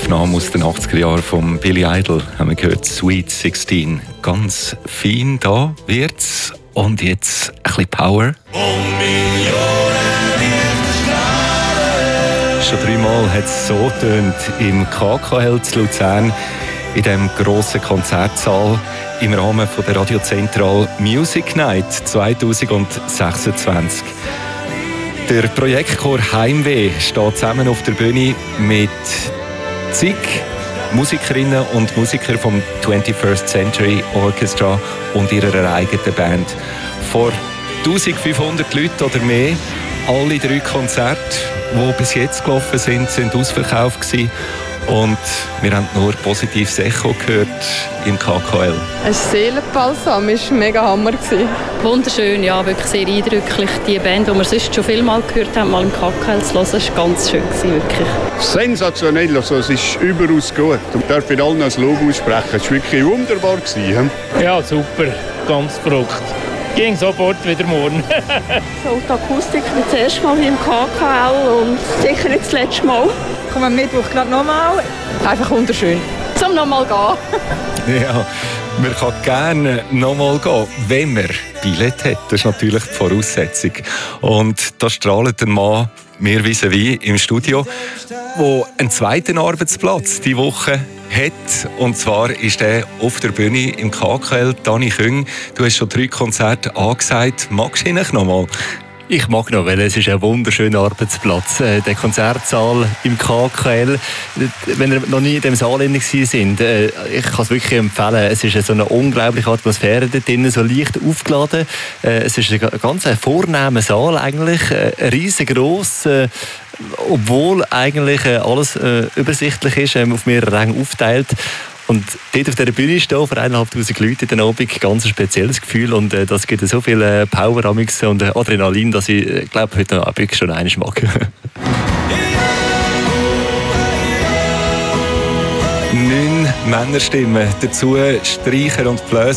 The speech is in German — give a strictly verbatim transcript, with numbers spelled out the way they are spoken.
Aufnahme aus den achtziger Jahren von Billy Idol haben wir gehört, Sweet sixteen. Ganz fein, da wird's. Und jetzt ein bisschen Power. Schon dreimal hat es so getönt im K K L zu Luzern, in diesem grossen Konzertsaal im Rahmen von der Radio Central Music Night zwanzig sechsundzwanzig. Der Projektchor Heimweh steht zusammen auf der Bühne mit zig Musikerinnen und Musikern vom twenty-first Century Orchestra und ihrer eigenen Band. Vor eintausendfünfhundert Leuten oder mehr. Alle drei Konzerte, die bis jetzt gelaufen sind, sind ausverkauft gewesen. Und wir haben nur positives Echo gehört im K K L. Ein Seelenbalsam, es war mega Hammer. Wunderschön, ja, wirklich sehr eindrücklich. Die Band, die wir sonst schon viel mal gehört haben, mal im K K L zu hören, war ganz schön, wirklich. Sensationell, also es ist überaus gut. Ich darf in allen ein Lob aussprechen. Es war wirklich wunderbar. Ja, super, ganz verrückt. Ging sofort wieder morgen. So, die Akustik das erste Mal hier im K K L und sicher nicht das letzte Mal. Kommen wir Mittwoch gerade nochmal. Einfach wunderschön. Zum nochmal gehen. Ja, man kann gerne nochmal gehen, wenn man Billett hat. Das ist natürlich die Voraussetzung. Und da strahlt ein Mann mir vis-à-vis im Studio, der einen zweiten Arbeitsplatz diese Woche hat. Und zwar ist er auf der Bühne im K K L. Dani Küng, du hast schon drei Konzerte angesagt. Magst du ihn noch mal? Ich mag noch, weil es ist ein wunderschöner Arbeitsplatz. Äh, der Konzertsaal im K K L. Wenn ihr noch nie in diesem Saal drin sind, äh, ich kann es wirklich empfehlen. Es ist so eine unglaubliche Atmosphäre dort drin, so leicht aufgeladen. Äh, es ist ein ganz vornehmer Saal eigentlich, äh, riesengroß. Äh, obwohl eigentlich äh, alles äh, übersichtlich ist, äh, auf mehrere Ränge aufteilt. Und dort auf dieser Bühne stehen, vor eineinhalbtausend Leuten in den Abend, ganz ein spezielles Gefühl. Und äh, das gibt so viel äh, Power und äh, Adrenalin, dass ich äh, glaube, heute Abend schon einmal mag. Neun Männerstimmen, dazu Streicher und Bläser.